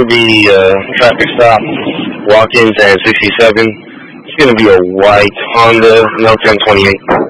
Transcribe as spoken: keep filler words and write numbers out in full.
be uh, traffic stop, Watkins and sixty-seven. It's going to be a white Honda, no ten twenty-eight.